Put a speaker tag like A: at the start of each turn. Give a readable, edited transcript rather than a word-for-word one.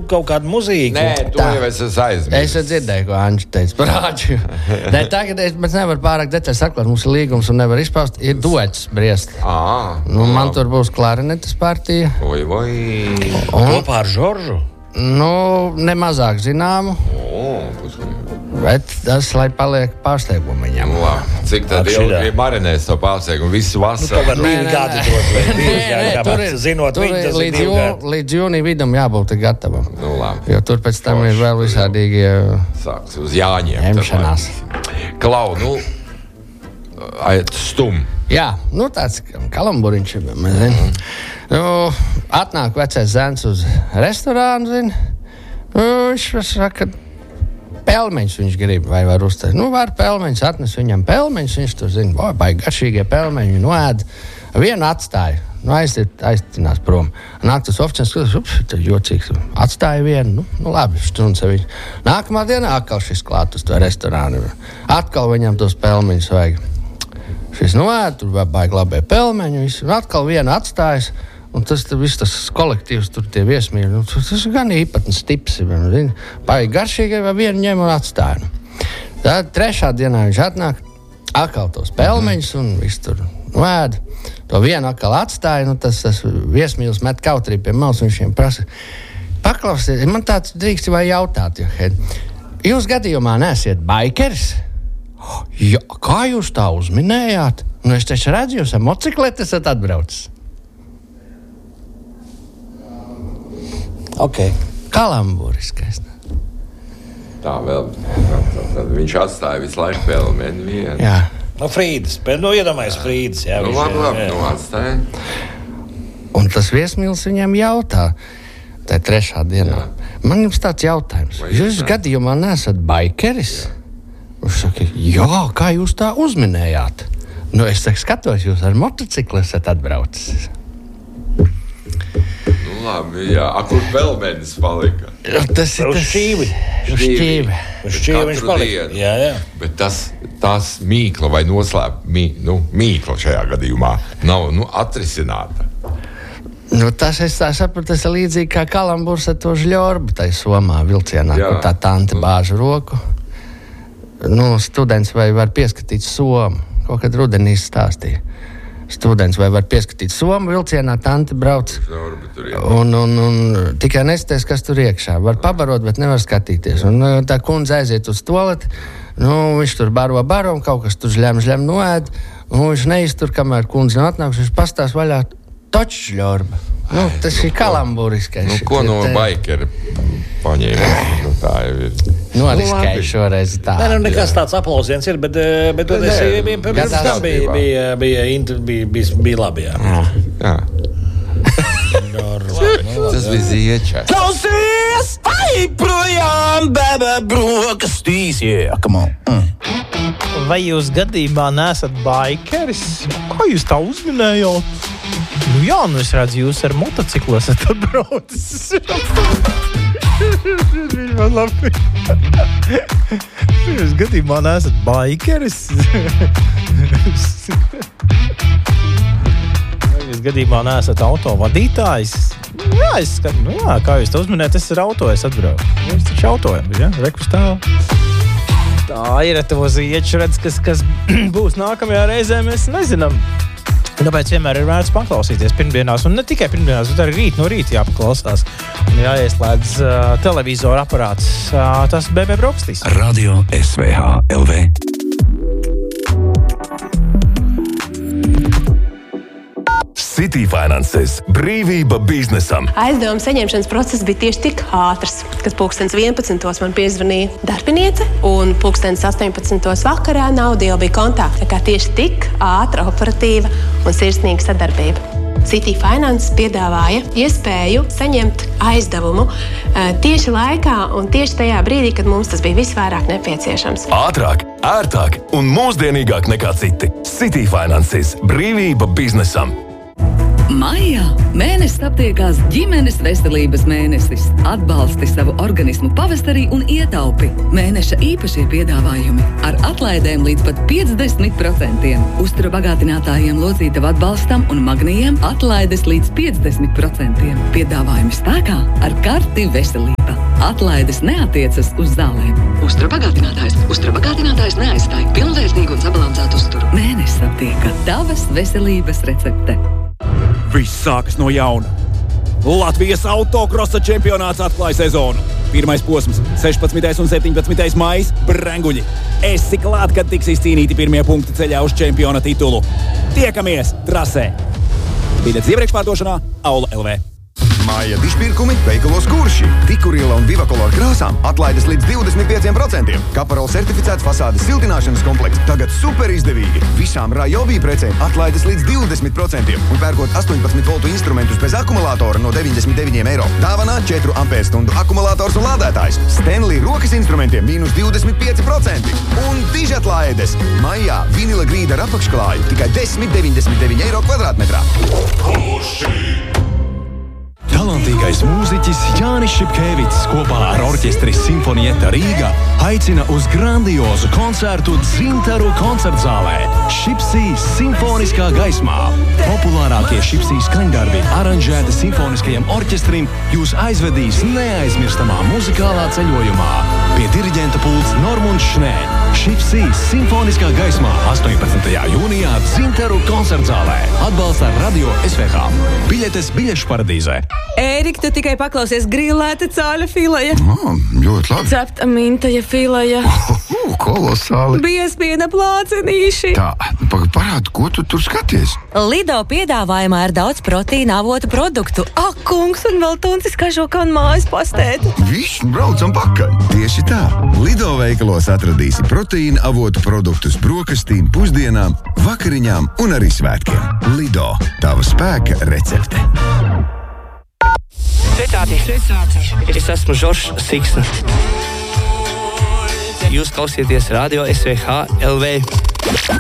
A: kaut kādu muzīku.
B: Nē, to jau es aizmirsu.
C: Es dzirdēju, ko Anģi teica par Āģu. Nē, tagad mēs nevar pārāk detaļas atklāt, mums ir līgums un nevar izpaust. Ir duets Briest. Man tur būs klarinetes partija.
A: Kopā ar Žoržu?
C: Nemazāk zināmu. Bet tas, lai paliek pārsteigumu viņam.
B: Cik tad ilgi marinēs to pārsteigumu visu vasaru?
A: Kaut var 2 gadi droši. Zinot viņu, tas ir 2 gadi.
C: Līdz jūnija vidum jābūt gatavam. Jo tur pēc tam ir vēl visādīgie
B: sāks uz Jāņiem.
C: Ņemšanās.
B: Klau, stum.
C: Jā, tāds kalamburiņš, atnāk vecais zēns uz restorānu, viņš saka, pelmeņus viņš grib, vai var uztaisīt. Var pelmeņus, atnes viņam pelmeņus, viņš tur zina, baigi garšīgie pelmeņi, noēd, vienu atstāja, aiztinās prom. Nāk tas oficiāls, tas jocīgs, atstāja vienu, labi, štunce viņš. Nākamā dienā atkal šis klāt uz to restorānu, atkal viņam tos pelmeņus vajag. Šis noēd, tur baigi labie pelmeņi, un atkal vienu atstājas. Un tas viss tas kolektīvs, tur tie viesmīļi, tas ir gan īpatnes tips. Paigi garšīgi, vai vienu ņem un atstāja. Tad 3. dienā viņš atnāk, atkal tos pelmeņus un viss tur vēd. To vienu atkal atstāja, tas viesmīlis met kautrī pie malas un viņš viņiem prasa. Paklausiet, man tāds drīkst vai jautāt, jūs gadījumā neesiet baikeris? Jā, kā jūs tā uzminējāt? Es taču redzu, jūs ar motocikleti esat atbraucis.
A: Okay.
C: Kalamburiskais.
B: Tā vēl. Tad viņš atstāja visu laiku pelmeni vienu.
C: Jā.
A: Frīdas. Iedomājies Frīdas. Jā,
B: labi, atstāja.
C: Un tas viesmīlis viņam jautā, tā 3. dienā. Man jums tāds jautājums. Jūs gadījumā neesat baikeris? Viņš saka, jā, kā jūs tā uzminējāt? Es skatos, jūs ar motociklu esat atbraucis.
B: Labi, jā. Kur pelmenis palika?
C: Tas ir
A: uz šķīvi.
C: Uz šķīvi
A: viņš palika. Jā.
B: Bet tas mīkla vai mīkla šajā gadījumā nav atrisināta.
C: Tas es sapratu, tas ir līdzīgi kā kalamburs ar to žļorbu tai Somā vilcienā, kur tā tante bāža roku. Students vai var pieskatīt Somu. Kaut kad rudenī stāstīja. Students vai var pieskatīt Somu vilcienā, tante brauc. Un tikai nesties, kas tur iekšā. Var pabarot, bet nevar skatīties. Un tā kundze aiziet uz toaleti, viņš tur baro, un kaut kas tur žļem noēd. Un viņš neiztur, kamēr kundze nav atnākusi, viņš pastās vaļā toču žļorba. Tas ir kalamburiskais.
B: Ko no baikera paņēma? Tā jau ir.
C: Noriskēju šoreiz tā.
A: Nekas tāds aplausiens ir, bet tas bija labi, jā.
B: Tas bija ziečers.
D: Klausies! Projām bebe brokastīs, come on.
E: Vai jūs gadījumā neesat baikeris? Kā jūs tā uzminējāt? Es redzu, jūs ar motociklu esat atbraucis. Man labi. Jūs gadījumā neesat baikeris? Jūs gadījumā neesat autovadītājs? Jā, es skatu, kā jūs to uzminējat, es ar auto atbraucu. Jūs taču autojam, ja? Rekus tā. Tā ir to zieču redz, kas būs nākamajā reizē, mēs nezinām. Tāpēc vienmēr ir vērts paklausīties pirmdienās, un ne tikai pirmdienās, bet arī rīt no rīta jāpaklausās. Un jāieslēdz televizora aparāts, tas BB Brokastīs.
D: Radio SVH LV. City Finances – brīvība biznesam.
F: Aizdevuma saņemšanas process bija tieši tik ātrs, kad 11. man piezvanīja darbiniece un 18. vakarā nauda jau bija kontā. Tā kā tieši tik ātra, operatīva un sirsnīga sadarbība. City Finance piedāvāja iespēju saņemt aizdevumu tieši laikā un tieši tajā brīdī, kad mums tas bija visvairāk nepieciešams.
D: Ātrāk, ērtāk un mūsdienīgāk nekā citi. City Finances – brīvība biznesam.
G: Maijā mēnesis aptiekās ģimenes veselības mēnesis. Atbalsti savu organismu pavasarī un ietaupi. Mēneša īpašie piedāvājumi ar atlaidēm līdz pat 50%. Uztura bagātinātājiem locītavu atbalstam un magnijiem atlaides līdz 50%. Piedāvājumi spēkā ar karti veselību. Atlaides neatiecas uz zālēm. Uzturabagātinātājs neaizstāj pilnvērtīgu un sabalansētu uzturu. Mēnesis aptieka. Tavas veselības recepte.
H: Viss sākas no jauna. Latvijas autokrosa čempionāts atklāja sezonu. Pirmais posms – 16. un 17. maijs – Brenguļi. Esi klāt, kad tiks izcīnīti pirmie punkti ceļā uz čempiona titulu. Tiekamies trasē! Biļetes iepriekšpārdošanā Aula LV.
I: Māja dišpirkumi veikalos Kurši. Tikuriela un Vivakolor krāsām atlaides līdz 25%. Kaparol certificēts fasādes siltināšanas komplekts tagad super izdevīgi. Visām Rajobī precēm atlaides līdz 20%. Un pērkot 18 voltu instrumentus bez akumulātora no 99 eiro. Dāvanā 4 ampērstundu akumulators un lādētājs. Stanley rokas instrumentiem mīnus 25%. Un dižatlaides. Maijā vinila grīda ar apakšklāju tikai 10,99 eiro kvadrātmetrā.
D: Talantīgais mūziķis Jānis Šipkēvics kopā ar orķestri Simfonieta Rīga aicina uz grandiozu koncertu Dzintaru koncertzālē Šipsī simfoniskā gaismā. Populārākie Šipsī skaņdarbi aranžēti simfoniskajam orķestrim jūs aizvedīs neaizmirstamā muzikālā ceļojumā. Pie diriģenta pults Normunds Šnē. Šipsī simfoniskā gaismā 18. jūnijā Dzintaru koncertzālē. Atbalsta Radio SVH. Biļetes biļešu paradīzē.
J: Ērika, tu tikai paklausies grillēta cāļa fileja.
I: Ļoti labi.
J: Cepta mintaja fileja.
I: Kolosāli.
J: Biespiena plācenīši.
I: Tā, parādi, ko tu tur skaties?
J: Lido piedāvājumā ir daudz proteīna avotu produktu. Ak, kungs, un vēl tuncis kažokā un mājas pastēti.
I: Viss, braucam pakaļ. Tieši tā. Lido veikalos atradīsi proteīna avotu produktus brokastīm, pusdienām, vakariņām un arī svētkiem. Lido, tava spēka recepte.
K: Sveicāti! Es esmu Žoržs Siksna. Jūs klausieties Radio SVH LV.